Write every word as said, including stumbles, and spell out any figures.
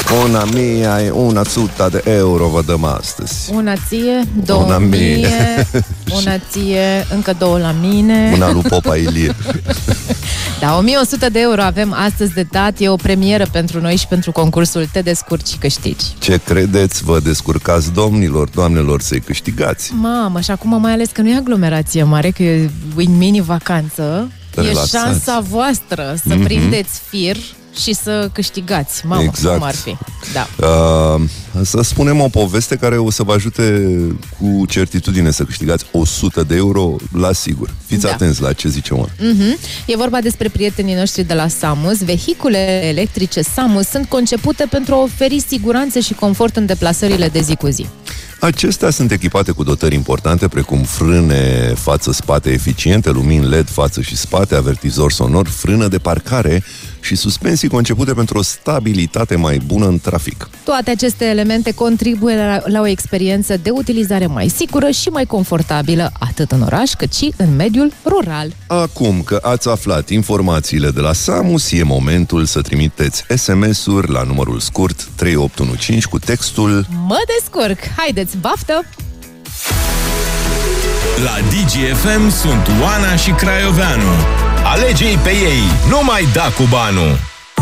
Una mia e una sută de euro vă dăm astăzi. Una ție, două Una mie. mie, una ție, încă două la mine. Una lui Popa Ilie. Da, o mie o sută de euro avem astăzi de dat. E o premieră pentru noi și pentru concursul Te descurci și câștigi. Ce credeți? Vă descurcați, domnilor, doamnelor, să-i câștigați. Mamă, și acum mai ales că nu e aglomerație mare, că e în mini-vacanță. Relaxați. E șansa voastră să Mhm. prindeți fir și să câștigați. Mamă, Exact. cum ar fi. Da. Uh, să spunem o poveste care o să vă ajute cu certitudine să câștigați o sută de euro la sigur. Fiți Da. atenți la ce zice omul. Mm-hmm. E vorba despre prietenii noștri de la Samus. Vehiculele electrice Samus sunt concepute pentru a oferi siguranță și confort în deplasările de zi cu zi. Acestea sunt echipate cu dotări importante, precum frâne față-spate eficiente, lumini L E D față și spate, avertizor sonor, frână de parcare și suspensii concepute pentru o stabilitate mai bună în trafic. Toate aceste elemente contribuie la, la o experiență de utilizare mai sigură și mai confortabilă, atât în oraș cât și în mediul rural. Acum că ați aflat informațiile de la Samus, e momentul să trimiteți S M S-uri la numărul scurt trei opt unu cinci cu textul Mă descurc! Haideți, baftă! La Digi F M sunt Oana și Craioveanu. Alege-i pe ei, nu mai da cu banul.